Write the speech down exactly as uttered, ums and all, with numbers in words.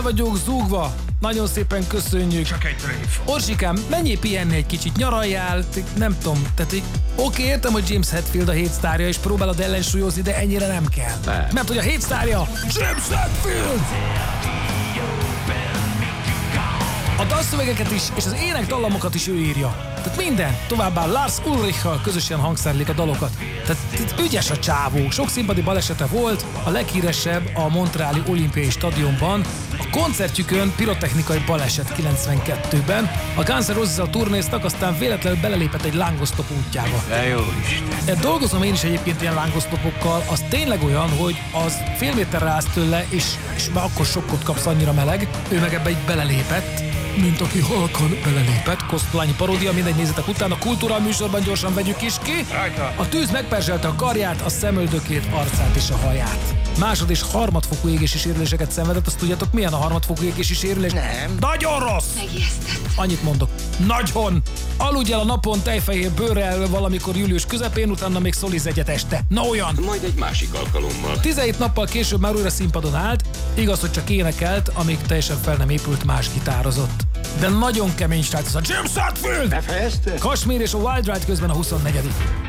vagyok zúgva. Nagyon szépen köszönjük. Csak egy tréfa. Orsikám, menjél pihenni egy kicsit, nyaraljál, nem tudom, tehát így, oké, értem, hogy James Hetfield a hét sztárja, és próbálod ellensúlyozni, de ennyire nem kell. Ne. Mert hogy a hét sztárja James Hetfield! A dalszövegeket is, és az ének dallamokat is ő írja. Tehát minden. Továbbá Lars Ulrichal közösen hangszerlik a dalokat. Tehát, tehát ügyes a csávó. Sok színpadi balesete volt, a leghíresebb a Montreali olimpiai stadionban. A koncertjükön pirotechnikai baleset kilencvenkettőben. A Guns N' Roses-al turnéztak, aztán véletlenül belelépett egy lángosztop útjába. De jó Isten. Dolgozom én is egyébként ilyen lángosztopokkal, az tényleg olyan, hogy az fél méterre állsz tőle, és, és már akkor sokkot kapsz, annyira meleg. Ő meg ebbe így belelépett, mint aki halkan belelépett. Kosztolányi paródia, mindegy, nézzetek utána. A Kultúra műsorban gyorsan vegyük is ki. Rajta. A tűz megperzselte a karját, a szemöldökét, arcát és a haját. Másod- és harmadfokú égési sérüléseket szenvedett, azt tudjátok milyen a harmadfokú égési sérülés? Nem. Nagyon rossz! Megijesztett. Annyit mondok. Nagyon! Aludj el a napon tejfehér bőrrel valamikor július közepén, utána még szoliz egyet este. Na olyan! Majd egy másik alkalommal. tizenhét nappal később már újra színpadon állt, igaz, hogy csak énekelt, amíg teljesen fel nem épült, más gitározott. De nagyon kemény srác ez a James Hetfield! Befejezte? Kashmir és a Wild Ride közben a huszonnegyedik